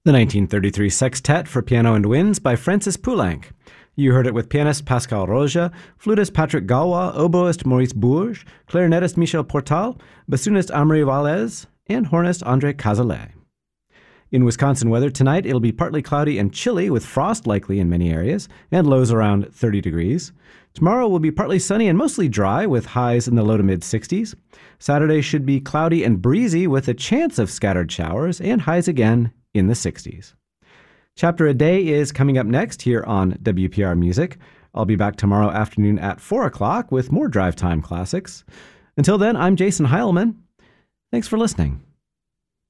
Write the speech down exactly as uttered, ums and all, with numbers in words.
The nineteen thirty-three Sextet for Piano and Winds by Francis Poulenc. You heard it with pianist Pascal Roja, flutist Patrick Galwa, oboist Maurice Bourges, clarinetist Michel Portal, bassoonist Amory Valles, and hornist Andre Cazalet. In Wisconsin weather tonight, it'll be partly cloudy and chilly with frost likely in many areas and lows around thirty degrees. Tomorrow will be partly sunny and mostly dry with highs in the low to mid sixties. Saturday should be cloudy and breezy with a chance of scattered showers and highs again in the sixties. Chapter a Day is coming up next here on W P R Music. I'll be back tomorrow afternoon at four o'clock with more Drive Time classics. Until then, I'm Jason Heilman. Thanks for listening.